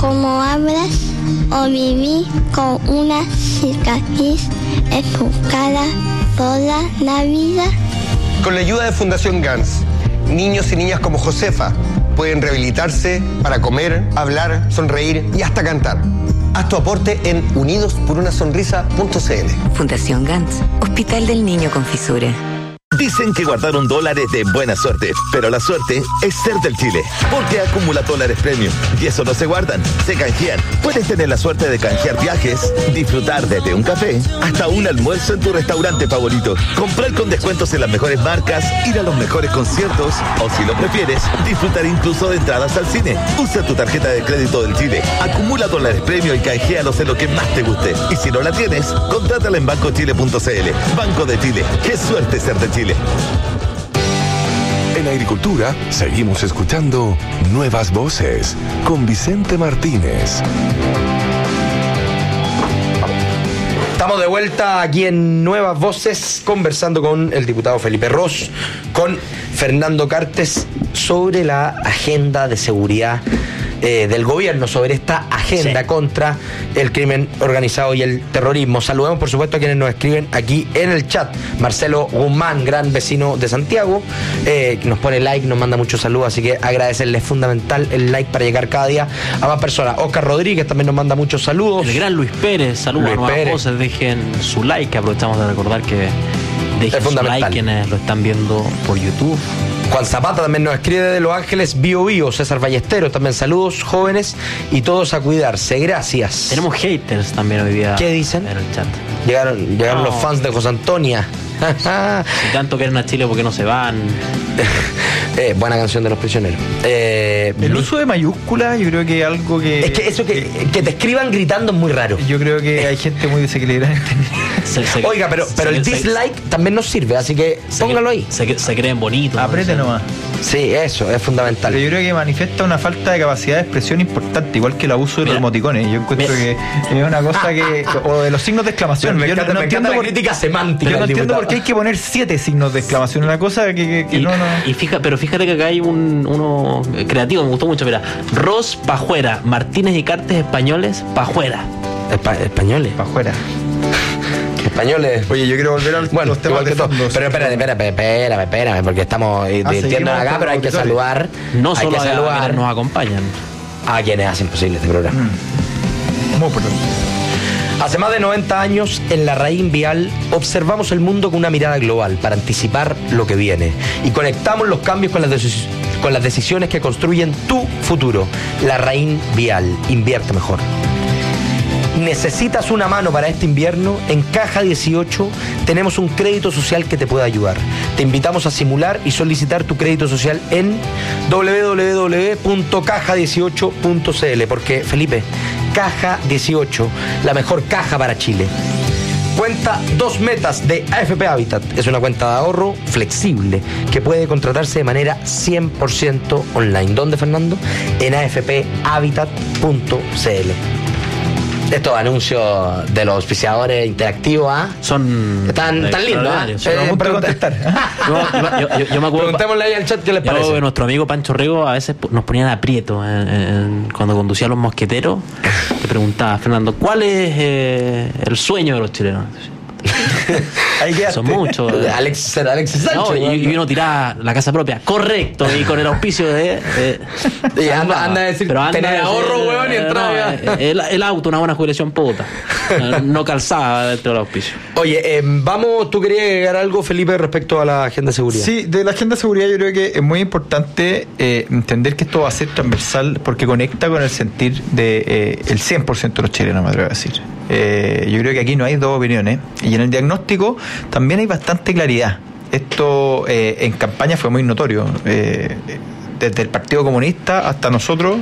cómo hablas o viví con una cicatriz en tu cara toda la vida? Con la ayuda de Fundación GANS, niños y niñas como Josefa pueden rehabilitarse para comer, hablar, sonreír y hasta cantar. Haz tu aporte en unidosporunasonrisa.cl. Fundación GANS, Hospital del Niño con Fisura. Dicen que guardaron dólares de buena suerte, pero la suerte es ser del Chile, porque acumula dólares premium. Y eso no se guardan, se canjean. Puedes tener la suerte de canjear viajes, disfrutar desde un café hasta un almuerzo en tu restaurante favorito, comprar con descuentos en las mejores marcas, ir a los mejores conciertos o, si lo prefieres, disfrutar incluso de entradas al cine. Usa tu tarjeta de crédito del Chile, acumula dólares premium y canjealos en lo que más te guste. Y si no la tienes, contrátala en bancochile.cl. Banco de Chile, qué suerte ser de Chile. En Agricultura seguimos escuchando Nuevas Voces con Vicente Martínez. Estamos de vuelta aquí en Nuevas Voces conversando con el diputado Felipe Ros, con Fernando Cartes sobre la agenda de seguridad del gobierno, sobre esta agenda contra el crimen organizado y el terrorismo. Saludemos por supuesto a quienes nos escriben aquí en el chat. Marcelo Guzmán, gran vecino de Santiago, nos pone like, nos manda muchos saludos, así que agradecerle, es fundamental el like para llegar cada día a más personas. Oscar Rodríguez también nos manda muchos saludos. El gran Luis Pérez, saludos a Nuevas Voces, dejen su like, aprovechamos de recordar que dejen su like quienes lo están viendo por YouTube. Juan Zapata también nos escribe desde Los Ángeles, Bio Bio. César Ballesteros también, saludos jóvenes y todos a cuidarse, gracias. Tenemos haters también hoy día. ¿Qué dicen? En el chat. Llegaron los fans de José Antonia. Si tanto quieren a Chile, ¿por qué no se van? Buena canción de Los Prisioneros. El uso de mayúsculas, yo creo que es algo que... Es que eso que te escriban gritando es muy raro. Yo creo que hay gente muy desequilibrada. Oiga, pero el dislike también nos sirve, así que póngalo ahí. Se creen bonitos. Apriete nomás. Sí, eso es fundamental. Pero yo creo que manifiesta una falta de capacidad de expresión importante, igual que el abuso de los emoticones. Yo encuentro que es una cosa que... O de los signos de exclamación. Me encanta la crítica semántica. Yo no entiendo por qué hay que poner 7 signos de exclamación. Una cosa que no... Pero fíjate que acá hay uno creativo, me gustó mucho. Mira, Ros Pajuera, Martínez y Cartes españoles, Pajuera. ¿Españoles? Pajuera. Españoles. Oye, yo quiero volver a los temas de fondo. Pero espérame, porque estamos divirtiendo acá, pero hay que saludar. No solo a quienes nos acompañan. A quienes hacen posible este programa. Muy pronto. Hace más de 90 años, en La Raín Vial, observamos el mundo con una mirada global para anticipar lo que viene y conectamos los cambios con las decisiones que construyen tu futuro. La Raín Vial, invierte mejor. ¿Necesitas una mano para este invierno? En Caja 18 tenemos un crédito social que te puede ayudar. Te invitamos a simular y solicitar tu crédito social en www.caja18.cl, porque, Felipe, Caja 18, la mejor caja para Chile. Cuenta 2 metas de AFP Habitat. Es una cuenta de ahorro flexible que puede contratarse de manera 100% online. ¿Dónde, Fernando? En afphabitat.cl. Estos anuncios de los auspiciadores interactivos están lindos. Para contestar. Yo me acuerdo. Preguntémosle ahí al chat qué les parece. Nuestro amigo Pancho Rego a veces nos ponían aprieto cuando conducía a los mosqueteros. Te preguntaba, Fernando, ¿cuál es el sueño de los chilenos? Son muchos. Alexis Sánchez. Y uno tiraba la casa propia. Correcto. Y con el auspicio de. anda a decir, tener ahorro, weón, y entrar. El auto, una buena jubilación puta. No calzaba dentro del auspicio. Oye, tú querías agregar algo, Felipe, respecto a la agenda de seguridad. Sí, de la agenda de seguridad yo creo que es muy importante entender que esto va a ser transversal porque conecta con el sentir de el 100% de los chilenos, me atrevo a decir. Yo creo que aquí no hay dos opiniones y en el diagnóstico también hay bastante claridad. Esto en campaña fue muy notorio. Desde el Partido Comunista hasta nosotros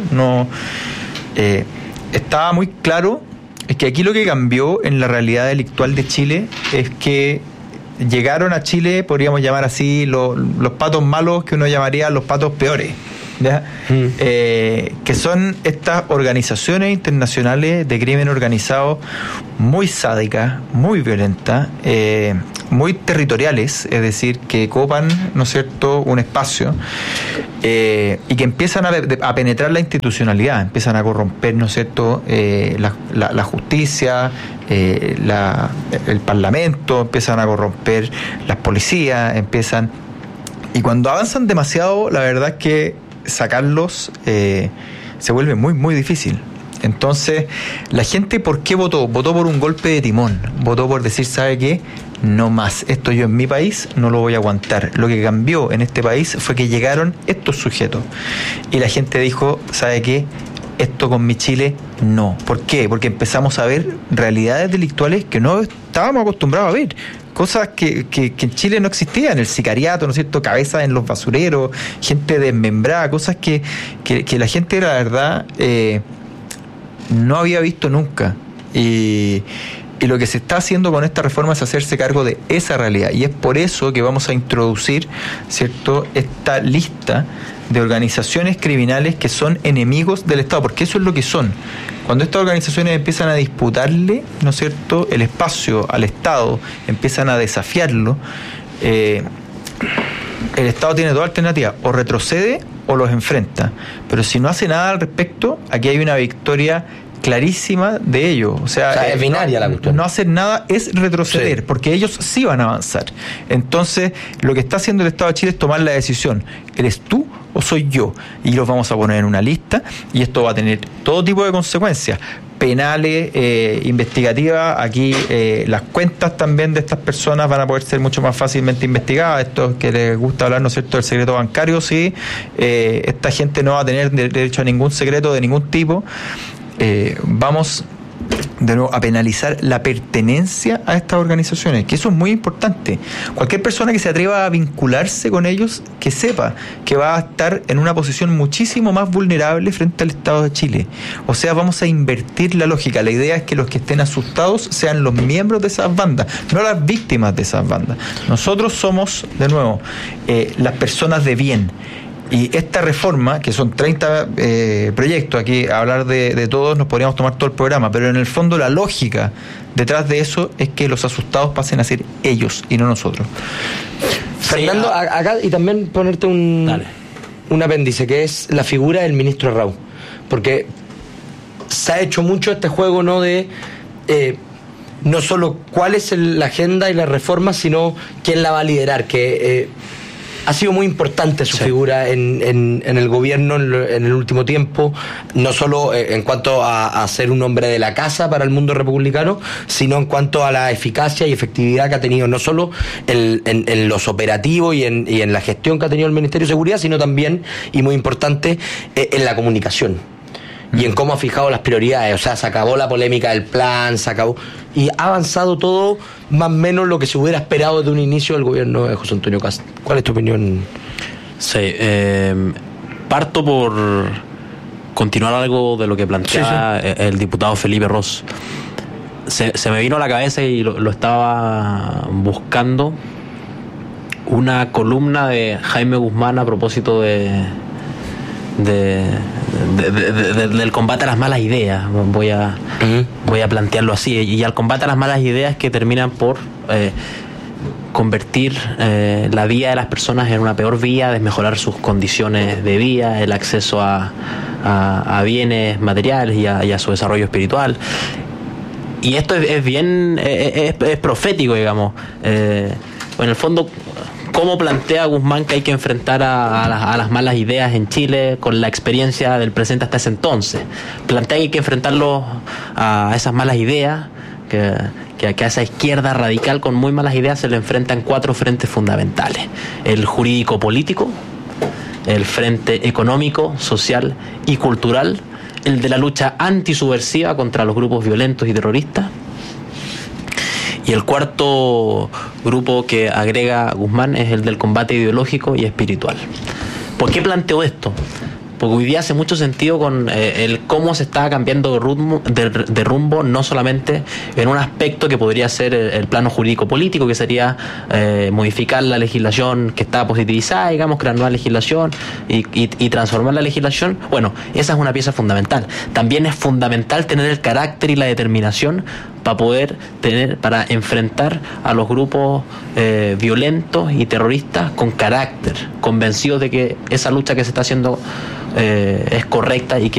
estaba muy claro. Es que aquí lo que cambió en la realidad delictual de Chile es que llegaron a Chile, podríamos llamar así, los patos malos que uno llamaría los patos peores. ¿ya? Que son estas organizaciones internacionales de crimen organizado muy sádicas, muy violentas, muy territoriales, es decir, que copan, ¿no es cierto?, un espacio y que empiezan a penetrar la institucionalidad, empiezan a corromper, ¿no es cierto?, la justicia, el parlamento, empiezan a corromper las policías, y cuando avanzan demasiado, la verdad es que sacarlos se vuelve muy, muy difícil. Entonces, la gente, ¿por qué votó? Votó por un golpe de timón, votó por decir, ¿sabe qué? No más, esto yo en mi país no lo voy a aguantar. Lo que cambió en este país fue que llegaron estos sujetos y la gente dijo, ¿sabe qué? Esto con mi Chile no. ¿Por qué? Porque empezamos a ver realidades delictuales que no estábamos acostumbrados a ver. Cosas que en Chile no existían, el sicariato, ¿no es cierto?, cabezas en los basureros, gente desmembrada, cosas que la gente, la verdad, no había visto nunca. Y lo que se está haciendo con esta reforma es hacerse cargo de esa realidad. Y es por eso que vamos a introducir, ¿cierto?, esta lista de organizaciones criminales que son enemigos del Estado, porque eso es lo que son. Cuando estas organizaciones empiezan a disputarle, ¿no es cierto?, el espacio al Estado, empiezan a desafiarlo, el Estado tiene dos alternativas: o retrocede o los enfrenta. Pero si no hace nada al respecto, aquí hay una victoria clarísima de ellos. O sea, es binaria la cuestión. No hacer nada es retroceder, sí, porque ellos sí van a avanzar. Entonces, lo que está haciendo el Estado de Chile es tomar la decisión: ¿eres tú o soy yo? Y los vamos a poner en una lista, y esto va a tener todo tipo de consecuencias penales, investigativas. Aquí las cuentas también de estas personas van a poder ser mucho más fácilmente investigadas. Estos que les gusta hablar, ¿no es cierto?, del secreto bancario, sí. Esta gente no va a tener derecho a ningún secreto de ningún tipo. Vamos de nuevo a penalizar la pertenencia a estas organizaciones, que eso es muy importante. Cualquier persona que se atreva a vincularse con ellos, que sepa que va a estar en una posición muchísimo más vulnerable frente al Estado de Chile. O sea, vamos a invertir la lógica. La idea es que los que estén asustados sean los miembros de esas bandas, no las víctimas de esas bandas. Nosotros somos, de nuevo, las personas de bien. Y esta reforma, que son 30 proyectos, aquí a hablar de todos nos podríamos tomar todo el programa, pero en el fondo la lógica detrás de eso es que los asustados pasen a ser ellos y no nosotros. Fernando, acá, y también ponerte un apéndice, que es la figura del ministro Raúl, porque se ha hecho mucho este juego, ¿no?, de no solo cuál es la agenda y la reforma, sino quién la va a liderar, que ha sido muy importante su figura en el gobierno en el último tiempo, no solo en cuanto a ser un hombre de la casa para el mundo republicano, sino en cuanto a la eficacia y efectividad que ha tenido, no solo en los operativos y en la gestión que ha tenido el Ministerio de Seguridad, sino también, y muy importante, en la comunicación. Y en cómo ha fijado las prioridades. O sea, se acabó la polémica del plan, se acabó, y ha avanzado todo más o menos lo que se hubiera esperado desde un inicio del gobierno de José Antonio Kast. ¿Cuál es tu opinión? Sí, parto por continuar algo de lo que plantea el diputado Felipe Ros. Se me vino a la cabeza y lo estaba buscando, una columna de Jaime Guzmán a propósito del combate a las malas ideas. Voy a plantearlo así, y al combate a las malas ideas que terminan por convertir la vida de las personas en una peor vía, desmejorar sus condiciones de vida, el acceso a bienes materiales y a su desarrollo espiritual. Y esto es bien es profético, digamos. En el fondo, ¿cómo plantea Guzmán que hay que enfrentar a las malas ideas en Chile con la experiencia del presente hasta ese entonces? Plantea que hay que enfrentarlo a esas malas ideas, que a esa izquierda radical con muy malas ideas se le enfrentan 4 frentes fundamentales: el jurídico-político, el frente económico, social y cultural, el de la lucha antisubversiva contra los grupos violentos y terroristas, y el cuarto grupo que agrega Guzmán es el del combate ideológico y espiritual. ¿Por qué planteo esto? porque hoy día hace mucho sentido con el cómo se está cambiando de rumbo, no solamente en un aspecto que podría ser el plano jurídico-político, que sería modificar la legislación que está positivizada, digamos, crear nueva legislación y transformar la legislación. Bueno, esa es una pieza fundamental. También es fundamental tener el carácter y la determinación para enfrentar a los grupos violentos y terroristas con carácter, convencidos de que esa lucha que se está haciendo es correcta y que